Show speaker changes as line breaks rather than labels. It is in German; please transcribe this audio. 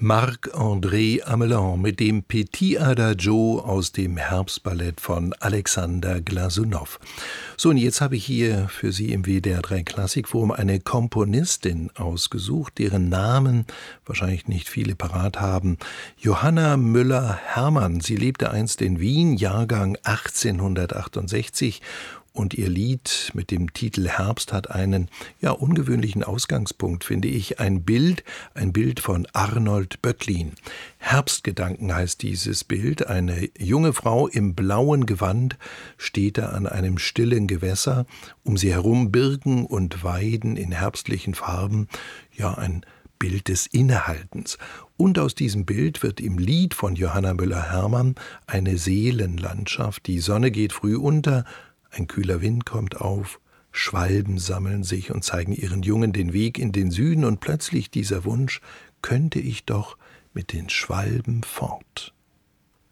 Marc-André Amelin mit dem Petit Adagio aus dem Herbstballett von Alexander Glasunow. So, und jetzt habe ich hier für Sie im WDR 3 Klassikforum eine Komponistin ausgesucht, deren Namen wahrscheinlich nicht viele parat haben. Johanna Müller-Hermann. Sie lebte einst in Wien, Jahrgang 1868. Und ihr Lied mit dem Titel Herbst hat einen, ungewöhnlichen Ausgangspunkt, finde ich. Ein Bild von Arnold Böcklin. Herbstgedanken heißt dieses Bild. Eine junge Frau im blauen Gewand steht da an einem stillen Gewässer. Um sie herum Birken und Weiden in herbstlichen Farben. Ja, ein Bild des Innehaltens. Und aus diesem Bild wird im Lied von Johanna Müller-Hermann eine Seelenlandschaft. Die Sonne geht früh unter, ein kühler Wind kommt auf, Schwalben sammeln sich und zeigen ihren Jungen den Weg in den Süden und plötzlich dieser Wunsch, könnte ich doch mit den Schwalben fort.